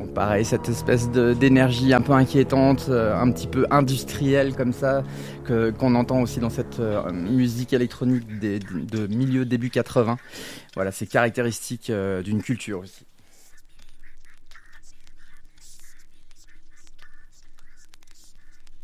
pareil, cette espèce d'énergie un peu inquiétante, un petit peu industrielle comme ça, qu'on entend aussi dans cette musique électronique de milieu début 80. Voilà, c'est caractéristique d'une culture aussi.